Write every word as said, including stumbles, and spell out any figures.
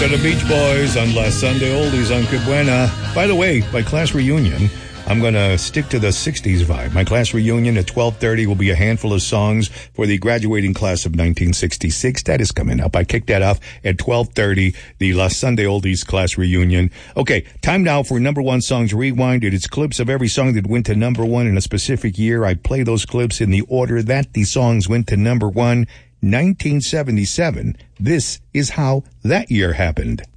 To the Beach Boys on La Sunday Oldies on Que Buena. By the way, my class reunion, I'm going to stick to the sixties vibe. My class reunion at twelve thirty will be a handful of songs for the graduating class of nineteen sixty-six. That is coming up. I kicked that off at twelve thirty, the La Sunday Oldies class reunion. Okay, time now for number one songs rewinded. It's clips of every song that went to number one in a specific year. I play those clips in the order that the songs went to number one. nineteen seventy-seven. This is how that year happened.